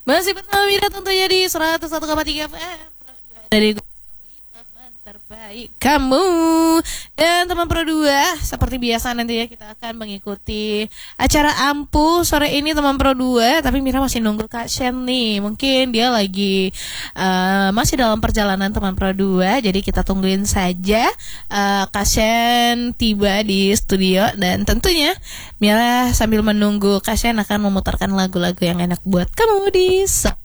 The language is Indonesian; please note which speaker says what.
Speaker 1: Masih bersama Mira tentunya di 101,3 FM dari teman terbaik kamu. Dan teman Pro 2, seperti biasa nantinya kita akan mengikuti acara Ampuh sore ini teman Pro 2. Tapi Mira masih nunggu Kak Shen nih. Mungkin dia lagi masih dalam perjalanan teman Pro 2. Jadi kita tungguin saja Kak Shen tiba di studio. Dan tentunya Mira sambil menunggu Kak Shen akan memutarkan lagu-lagu yang enak buat kamu di